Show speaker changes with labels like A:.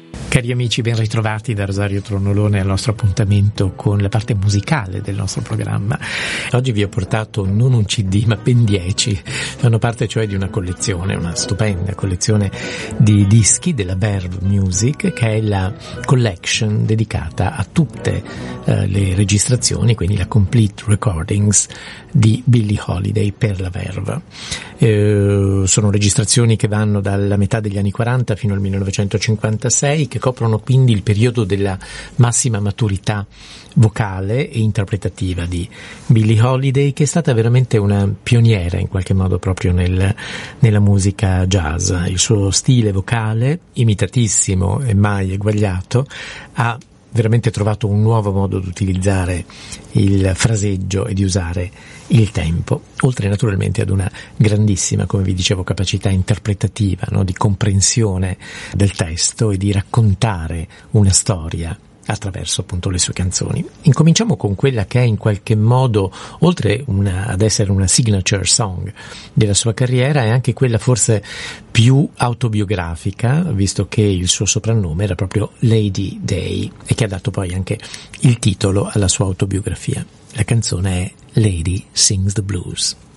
A: Cari amici, ben ritrovati da Rosario Tronolone al nostro appuntamento con la parte musicale del nostro programma. Oggi vi ho portato non un CD ma ben 10, fanno parte cioè di una collezione, una stupenda collezione di dischi della Verve Music, che è la collection dedicata a tutte le registrazioni, quindi la complete recordings di Billie Holiday per la Verve. Sono registrazioni che vanno dalla metà degli anni 40 fino al 1956, che coprono quindi il periodo della massima maturità vocale e interpretativa di Billie Holiday, che è stata veramente una pioniera in qualche modo proprio nella musica jazz. Il suo stile vocale, imitatissimo e mai eguagliato, ha veramente trovato un nuovo modo di utilizzare il fraseggio e di usare il tempo, oltre naturalmente ad una grandissima, come vi dicevo, capacità interpretativa, no? Di comprensione del testo e di raccontare una storia attraverso appunto le sue canzoni. Incominciamo con quella che è in qualche modo, oltre ad essere una signature song della sua carriera, è anche quella forse più autobiografica, visto che il suo soprannome era proprio Lady Day e che ha dato poi anche il titolo alla sua autobiografia. La canzone è Lady Sings the Blues.